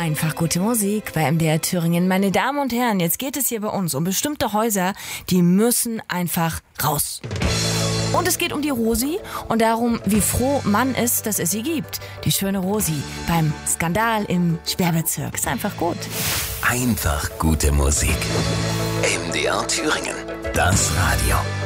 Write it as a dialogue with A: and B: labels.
A: Einfach gute Musik bei MDR Thüringen. Meine Damen und Herren, jetzt geht es hier bei uns um bestimmte Häuser, die müssen einfach raus. Und es geht um die Rosi und darum, wie froh man ist, dass es sie gibt. Die schöne Rosi beim Skandal im Sperrbezirk. Ist einfach gut.
B: Einfach gute Musik. MDR Thüringen. Das Radio.